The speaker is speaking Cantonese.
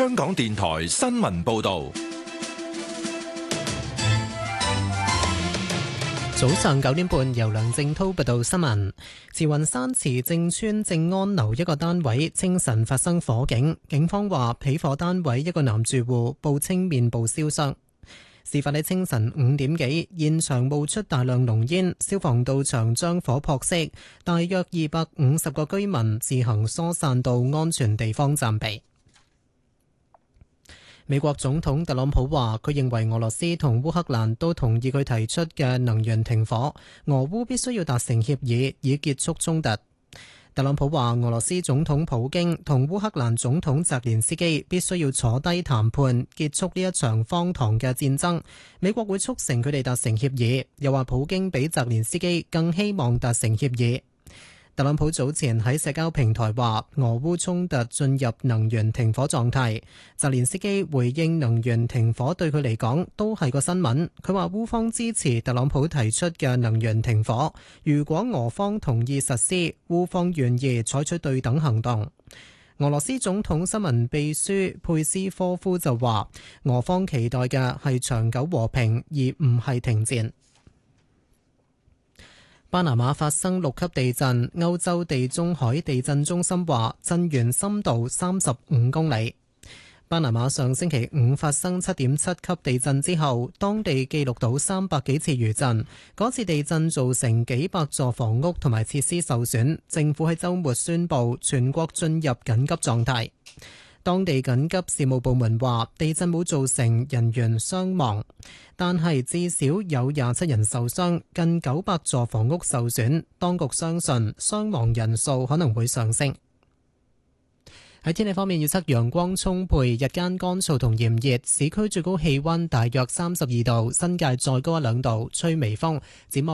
香港電台新聞報道。 早上9點半，由梁正滔報道新聞。慈雲山慈正邨正安樓一個單位清晨發生火警，警方話起火單位一個男住戶報稱面部燒傷。事發喺清晨5點幾，現場冒出大量濃煙，消防到場將火撲熄，大約250個居民自行疏散到安全地方暫避。美國總統特朗普話，佢認為俄羅斯同烏克蘭都同意佢提出嘅能源停火，俄烏必須要達成協議以結束衝突。特朗普話，俄羅斯總統普京同烏克蘭總統澤連斯基必須要坐低談判，結束呢一場荒唐嘅戰爭。美國會促成佢哋達成協議，又話普京比澤連斯基更希望達成協議。特朗普早前喺社交平台話，俄烏衝突進入能源停火狀態。澤連斯基回應能源停火對佢嚟講都係個新聞。佢話烏方支持特朗普提出嘅能源停火，如果俄方同意實施，烏方願意採取對等行動。俄羅斯總統新聞秘書佩斯科夫就話，俄方期待嘅係長久和平，而唔係停戰。巴拿馬發生6級地震，歐洲地中海地震中心話震源深度35公里。巴拿馬上星期五發生7.7級地震之後，當地記錄到300幾次餘震。嗰次地震造成幾百座房屋同埋設施受損，政府喺週末宣布全國進入緊急狀態。當地緊急事務部門話，地震冇造成人員傷亡，但係至少有27人受傷，近900座房屋受損。當局相信傷亡人數可能會上升。喺天氣方面，預測陽光充沛，日間乾燥同炎熱，市區最高氣溫大約32度，新界再高1-2度，吹微風。展望